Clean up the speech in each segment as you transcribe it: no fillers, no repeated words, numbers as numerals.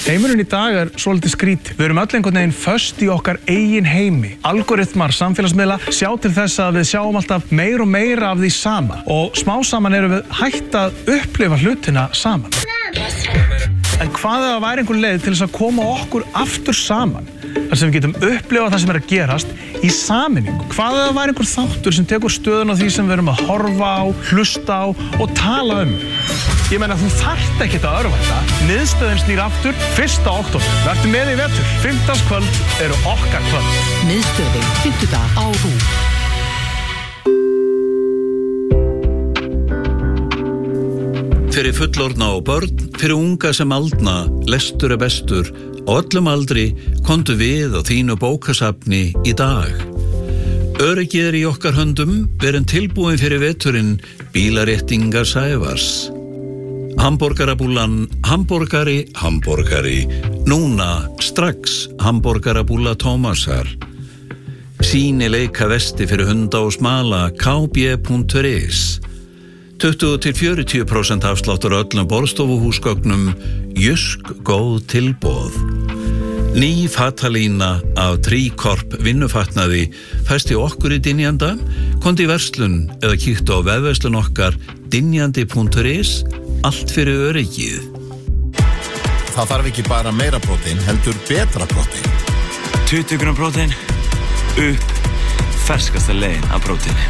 Heimurinn í dag svolítið skrítið. Við erum öll einhvern veginn föst í okkar eigin heimi. Algoritmar samfélagsmiðla sjá til þess að við sjáum alltaf meira og meira af því sama. Og smá saman erum við hætt að upplifa hlutina saman. En hvað ef það væri einhver leið til þess að koma okkur aftur saman? Þar sem við getum upplifað það sem að gerast í sameiningu. Hvað ef það væri einhver þáttur sem tekur stöðun á því sem við erum að horfa á, hlusta á og tala um? Ég meina, þú þarft ekkert að örvænta. Miðstöðin snýr aftur 1. október. Vertu með í vetur. 5. kvöld eru okkar kvöld. Miðstöðin, 5. á RÚV. Fyrir fullorðna og börn, fyrir unga sem aldna, lestur bestur, á öllum aldri komdu við á þínu bókasafni í dag. Öryggið í okkar höndum, verin tilbúin fyrir veturinn bílaréttingar Sævars. Hamborgarabúlan, hamborgari, núna, strax, hamborgarabúla Tómasar. Sýni leika vesti fyrir hunda og smala, kb.is. 20-40% afsláttur öllum borðstofuhúsgögnum, Jysk góð tilboð. Ný fatalína af Tríkorp vinnufatnaði fæst í okkur í Dynjanda, komdu í verslun eða kíktu á vefverslun okkar dynjandi.is, allt fyrir öryggið. Það þarf ekki bara meira prótein, heldur betra prótein. 20 grám prótein, upp ferskasta leiðin af próteini.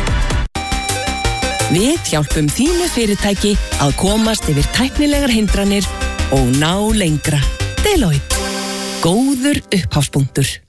Við hjálpum þínu fyrirtæki að komast yfir tæknilegar hindranir og ná lengra. Deloitte. Góður upphafspunktur.